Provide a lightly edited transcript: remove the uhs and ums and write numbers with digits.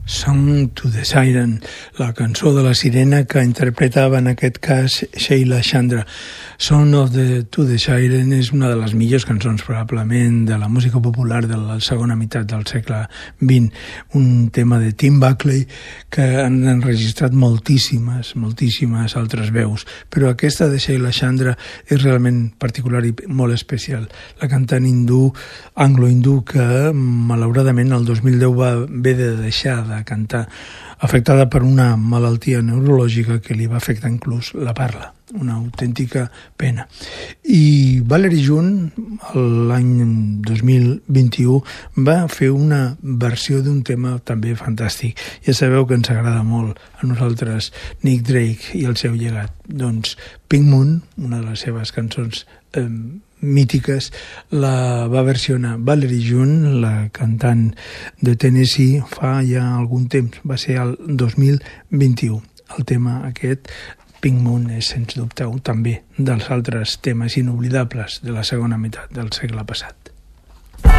Song to the Siren, la cançó de la sirena que interpretava en aquest cas Sheila Chandra. Song to the Siren és una de les millors cançons probablement de la música popular de la segona meitat del segle XX, un tema de Tim Buckley que han enregistrat moltíssimes altres veus, però aquesta de Sheila Chandra és realment particular i molt especial. La cantant anglo-hindú que malauradament el 2010 va haver de deixar de cantar, afectada per una malaltia neurològica que li va afectar inclús la parla. Una autèntica pena. I Valerie June, l'any 2021, va fer una versió d'un tema també fantàstic. Ja sabeu que ens agrada molt a nosaltres Nick Drake i el seu llegat. Doncs Pink Moon, una de les seves cançons mítiques, la va versionar Valerie June, la cantant de Tennessee, fa ja algun temps, va ser el 2021. El tema aquest, Pink Moon, és sens dubte també dels altres temes inoblidables de la segona meitat del segle passat.